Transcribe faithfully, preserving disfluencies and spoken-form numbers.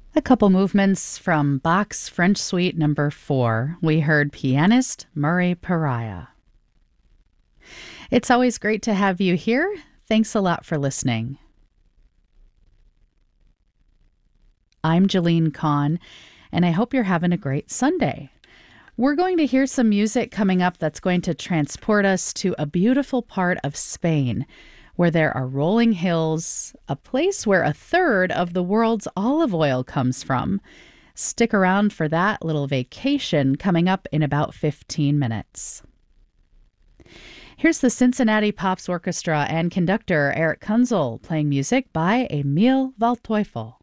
A couple movements from Bach's French Suite number four. We heard pianist Murray Pariah. It's always great to have you here. Thanks a lot for listening. I'm Jalene Kahn, and I hope you're having a great Sunday. We're going to hear some music coming up that's going to transport us to a beautiful part of Spain, where there are rolling hills, a place where a third of the world's olive oil comes from. Stick around for that little vacation coming up in about fifteen minutes. Here's the Cincinnati Pops Orchestra and conductor Eric Kunzel playing music by Emil Waldteufel.